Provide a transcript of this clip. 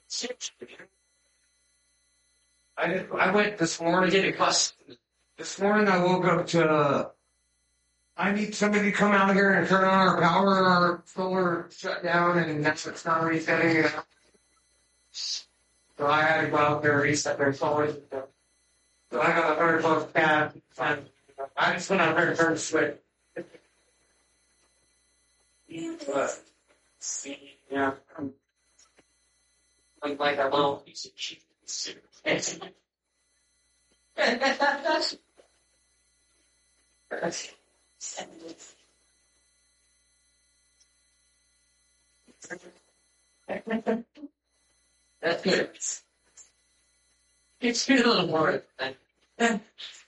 I went this morning. This morning I woke up to. I need somebody to come out here and turn on our power. Our solar shut down, and that's what's not resetting it. So I had to go out there and reset their solar. So I got a $100 cab. I just went out there and turned the switch. But, yeah, I'm like a little piece of shit. That's good. It's a little more.